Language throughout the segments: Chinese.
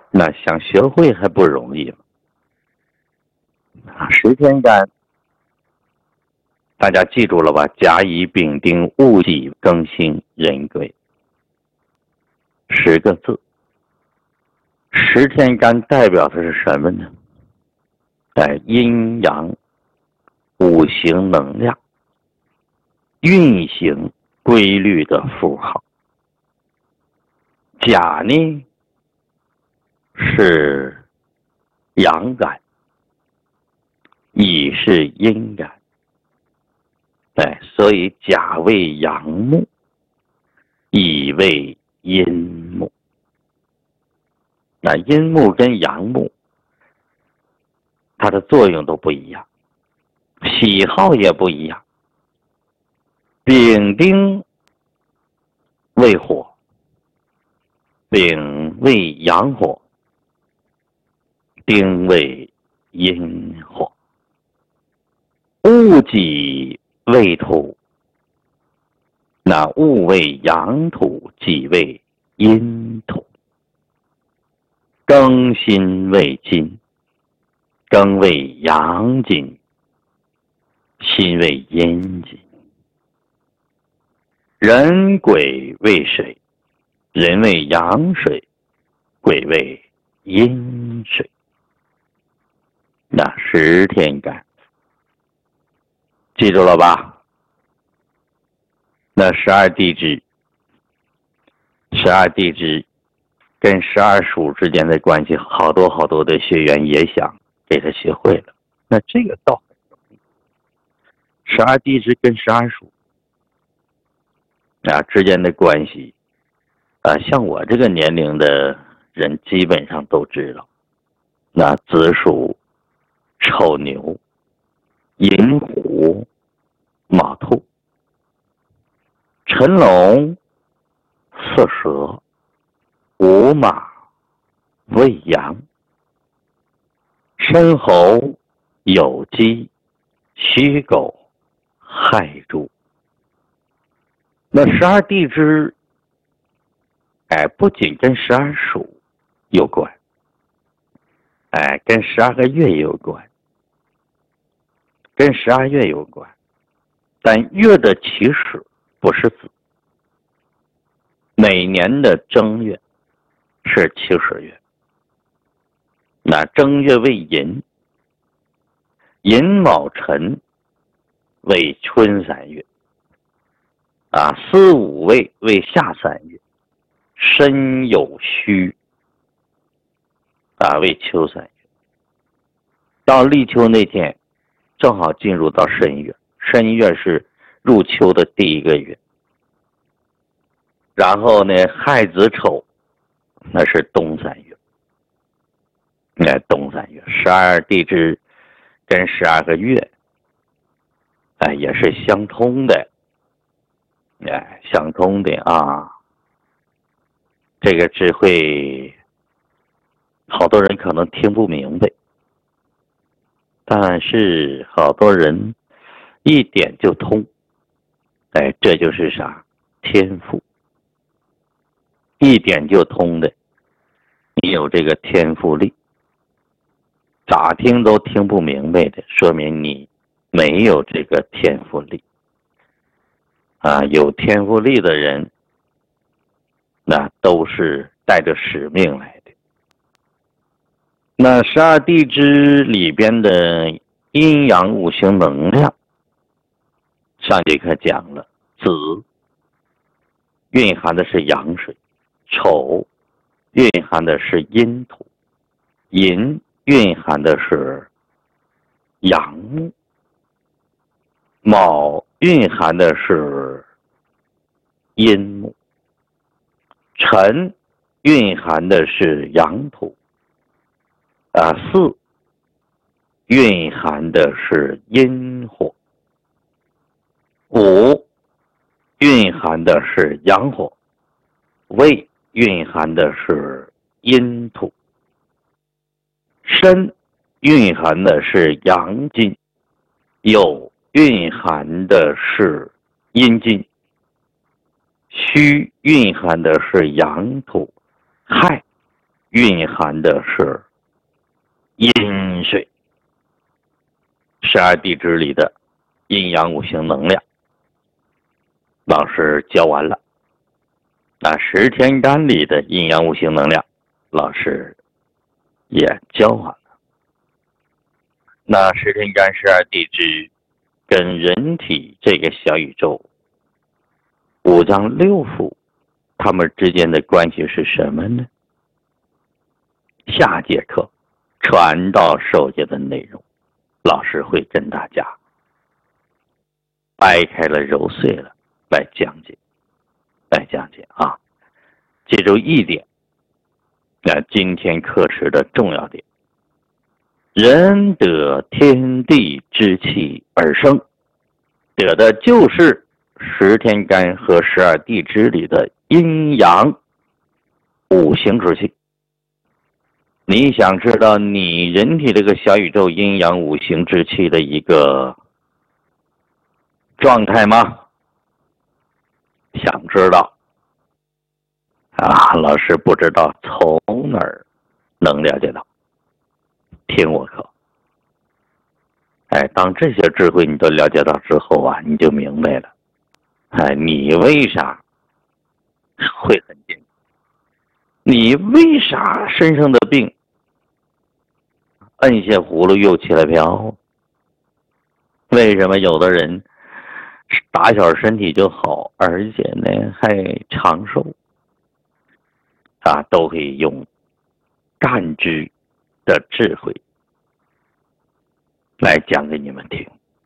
那想学会还不容易嘛。10天干，大家记住了吧？甲乙丙丁戊己庚辛壬癸10个字。10天干代表的是什么呢？阴阳五行能量运行规律的符号。甲呢是阳感，乙是阴感，所以甲为阳木，乙为阴木。那阴木跟阳木它的作用都不一样，喜好也不一样。丙丁为火，丙为阳火，丁为阴火。戊己为土，那戊为阳土，己为阴土。庚辛为金，庚为阳金，辛为阴金。壬癸为水，壬为阳水，癸为阴水。那10天干记住了吧？那12地支跟12属之间的关系，好多的学员也想给他学会了。那这个倒很容易。12地支跟12属之间的关系像我这个年龄的人基本上都知道。那子鼠、丑牛、寅虎、卯兔、辰龙、巳蛇、午马、未羊、申猴、酉鸡、戌狗、亥猪。那12地支不仅跟12属有关，跟12个月有关，跟12月有关，但月的起始不是子。每年的正月是起始月，那正月为寅，寅卯辰为春3月，巳午未为夏3月，申酉戌为秋3月。到立秋那天正好进入到申月，申月是入秋的第1个月。然后呢，亥子丑那是冬3月，冬3月。12地支跟12个月也是相通的，相通的这个智慧好多人可能听不明白，但是好多人一点就通。这就是啥？天赋。一点就通的，你有这个天赋力，咋听都听不明白的，说明你没有这个天赋力。有天赋力的人，那都是带着使命来的。那12地支里边的阴阳五行能量，上节课讲了，子蕴含的是阳水，丑蕴含的是阴土，寅蕴含的是阳木，卯蕴含的是阴木，辰蕴含的是阳土，巳蕴含的是阴火，午蕴含的是阳火，未蕴含的是阴土，申蕴含的是阳金，酉蕴含的是阴金，戌蕴含的是阳土，亥蕴含的是阴水，12地支里的阴阳五行能量，老师教完了。那10天干里的阴阳五行能量，老师也教完了。那10天干12地支跟人体这个小宇宙五脏六腑它们之间的关系是什么呢？下节课传道授业的内容，老师会跟大家掰开了揉碎了来讲解啊。记住一点，那今天课时的重要点，人得天地之气而生，得的就是10天干和12地支里的阴阳五行之气。你想知道你人体这个小宇宙阴阳五行之气的一个状态吗？想知道啊？老师不知道从哪儿能了解到，听我课。当这些智慧你都了解到之后啊，你就明白了。你为啥会很健康？你为啥身上的病摁下葫芦又起来瓢？为什么有的人打小身体就好，而且呢还长寿啊？都可以用干支的智慧来讲给你们听。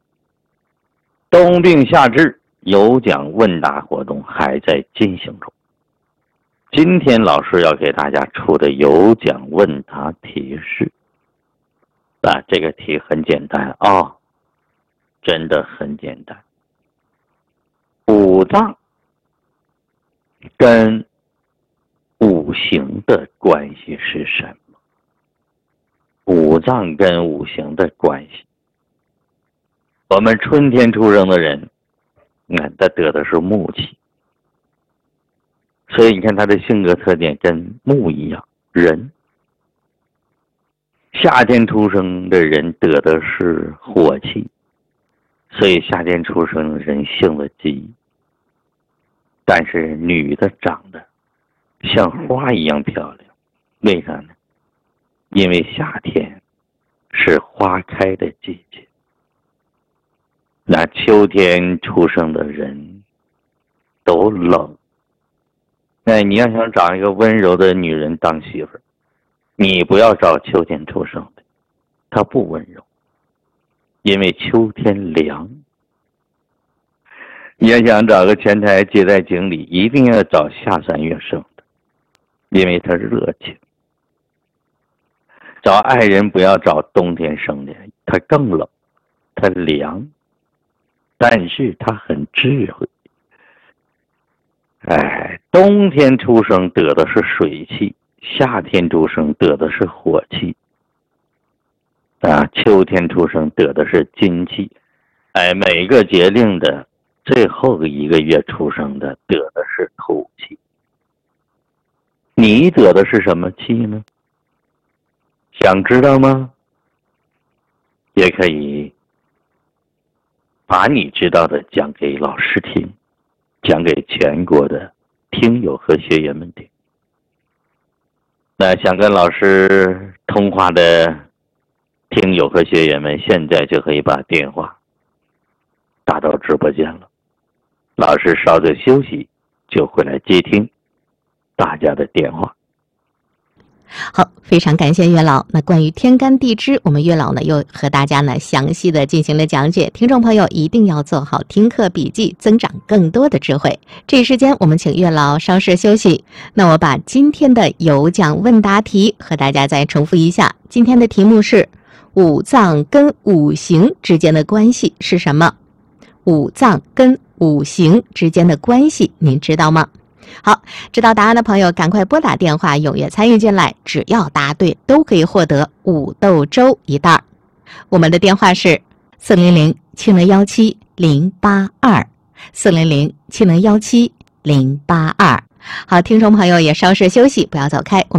冬病夏治有奖问答活动还在进行中。今天老师要给大家出的有奖问答题是这个题很简单啊，真的很简单。五脏跟五行的关系是什么？五脏跟五行的关系，我们春天出生的人，他得的是木气，所以你看他的性格特点跟木一样，人。夏天出生的人得的是火气，所以夏天出生的人性子急。但是女的长得像花一样漂亮，为啥呢？因为夏天是花开的季节。那秋天出生的人都冷。你要想找一个温柔的女人当媳妇儿，你不要找秋天出生的，她不温柔，因为秋天凉。你要想找个前台接待经理，一定要找下3月生的，因为他热情。找爱人不要找冬天生的，他更冷，他凉，但是他很智慧。冬天出生得的是水气，夏天出生得的是火气，秋天出生得的是金气。每个节令的最后一个月出生的得的是土气。你得的是什么气呢？想知道吗？也可以把你知道的讲给老师听，讲给全国的听友和学员们听。那想跟老师通话的听友和学员们，现在就可以把电话打到直播间了。老师稍作休息，就会来接听大家的电话。 好，非常感谢岳老。那关于天干地支，我们岳老呢又和大家呢详细的进行了讲解，听众朋友一定要做好听课笔记，增长更多的智慧。这一时间我们请岳老稍事休息。那我把今天的有奖问答题和大家再重复一下。今天的题目是五脏跟五行之间的关系是什么？五脏跟五行之间的关系您知道吗？好，知道答案的朋友赶快拨打电话踊跃参与进来，只要答对都可以获得五豆粥1袋。我们的电话是400-7017-082，400-7017-082。好，听众朋友也稍事休息，不要走开。